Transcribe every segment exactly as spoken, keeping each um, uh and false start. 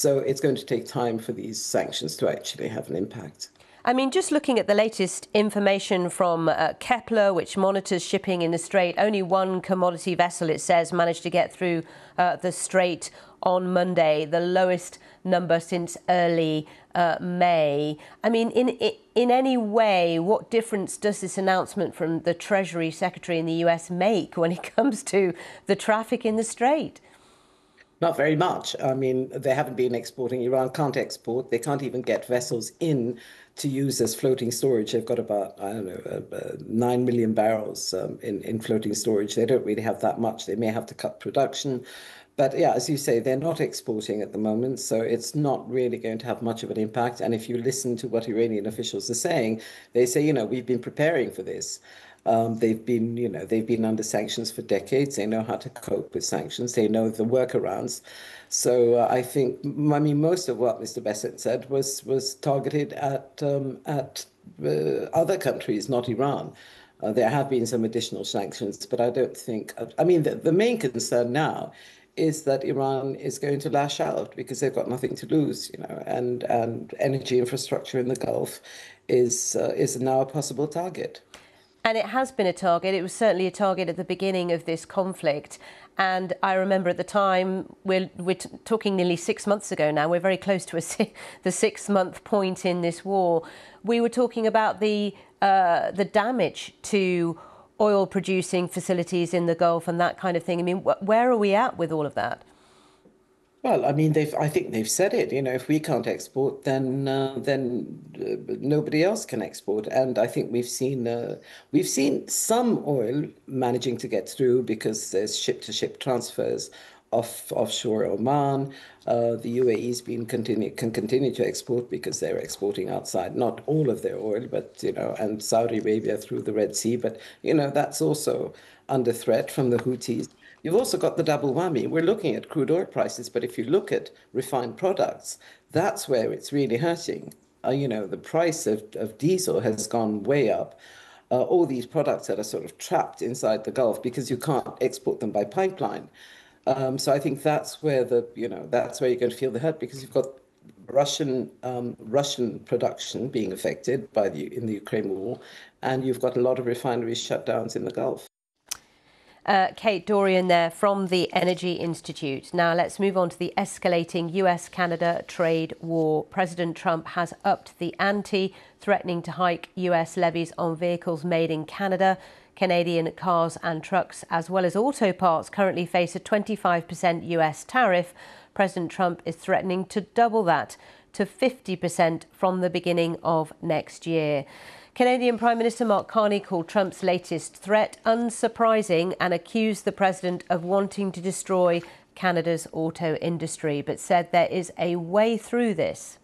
So it's going to take time for these sanctions to actually have an impact. I mean, just looking at the latest information from uh, Kepler, which monitors shipping in the Strait, only one commodity vessel, it says, managed to get through uh, the Strait on Monday, the lowest number since early uh, May. I mean, in, in any way, what difference does this announcement from the Treasury Secretary in the U S make when it comes to the traffic in the Strait? Not very much. I mean, they haven't been exporting. Iran can't export. They can't even get vessels in to use as floating storage. They've got about, I don't know, uh, uh, nine million barrels um, in, in floating storage. They don't really have that much. They may have to cut production. But yeah, as you say, they're not exporting at the moment, so it's not really going to have much of an impact. And if you listen to what Iranian officials are saying, they say, you know, we've been preparing for this. Um, they've been, you know, they've been under sanctions for decades. They know how to cope with sanctions. They know the workarounds. So uh, I think, I mean, most of what Mister Bessent said was was targeted at um, at uh, other countries, not Iran. Uh, there have been some additional sanctions, but I don't think. I mean, the, the main concern now is that Iran is going to lash out because they've got nothing to lose, you know, and and energy infrastructure in the Gulf is uh, is now a possible target. And it has been a target. It was certainly a target at the beginning of this conflict. And I remember at the time, we're, we're talking nearly six months ago now, we're very close to a, the six-month point in this war. We were talking about the, uh, the damage to oil-producing facilities in the Gulf and that kind of thing. I mean, wh where are we at with all of that? Well, I mean, they've. I think they've said it. You know, if we can't export, then uh, then uh, nobody else can export. And I think we've seen uh, we've seen some oil managing to get through because there's ship-to-ship transfers off offshore Oman. Uh, the U A E's been continue can continue to export because they're exporting outside, not all of their oil, but you know, and Saudi Arabia through the Red Sea. But you know, that's also under threat from the Houthis. You've also got the double whammy. We're looking at crude oil prices, but if you look at refined products, that's where it's really hurting. Uh, you know, the price of, of diesel has gone way up. Uh, all these products that are sort of trapped inside the Gulf because you can't export them by pipeline. Um, so I think that's where the, you know, that's where you're going to feel the hurt because you've got Russian um, Russian production being affected by the in the Ukraine war, and you've got a lot of refinery shutdowns in the Gulf. Uh, Kate Dorian there from the Energy Institute. Now let's move on to the escalating U S Canada trade war. President Trump has upped the ante, threatening to hike U S levies on vehicles made in Canada. Canadian cars and trucks, as well as auto parts, currently face a twenty-five percent U S tariff. President Trump is threatening to double that to fifty percent from the beginning of next year. Canadian Prime Minister Mark Carney called Trump's latest threat unsurprising and accused the president of wanting to destroy Canada's auto industry, but said there is a way through this.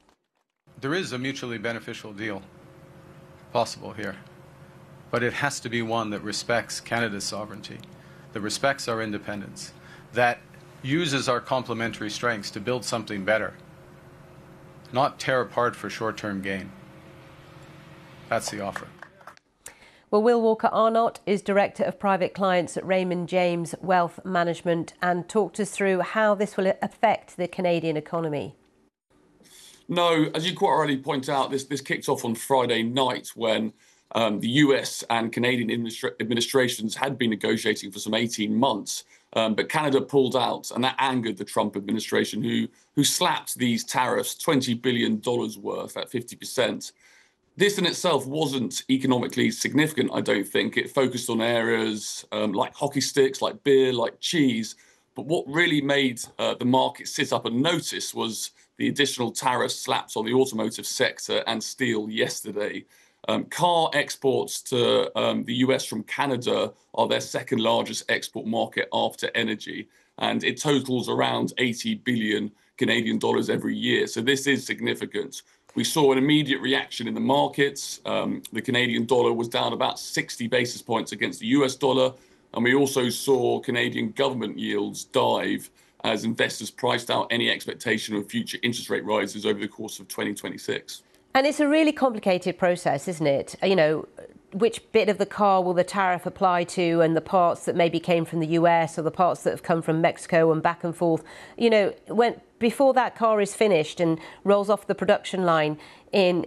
There is a mutually beneficial deal possible here, but it has to be one that respects Canada's sovereignty, that respects our independence, that uses our complementary strengths to build something better, not tear apart for short-term gain. That's the offer. Well, Will Walker-Arnott is Director of Private Clients at Raymond James Wealth Management and talked us through how this will affect the Canadian economy. No, as you quite rightly point out, this, this kicked off on Friday night when um, the U S and Canadian administrations had been negotiating for some eighteen months. Um, but Canada pulled out, and that angered the Trump administration, who, who slapped these tariffs, twenty billion dollars worth at fifty percent. This in itself wasn't economically significant, I don't think. It focused on areas um, like hockey sticks, like beer, like cheese. But what really made uh, the market sit up and notice was the additional tariffs slapped on the automotive sector and steel yesterday. Um, car exports to um, the U S from Canada are their second largest export market after energy. And it totals around eighty billion Canadian dollars every year. So this is significant. We saw an immediate reaction in the markets. Um, the Canadian dollar was down about sixty basis points against the U S dollar. And we also saw Canadian government yields dive as investors priced out any expectation of future interest rate rises over the course of twenty twenty-six. And it's a really complicated process, isn't it? You know, which bit of the car will the tariff apply to, and the parts that maybe came from the U S or the parts that have come from Mexico and back and forth. You know, when before that car is finished and rolls off the production line in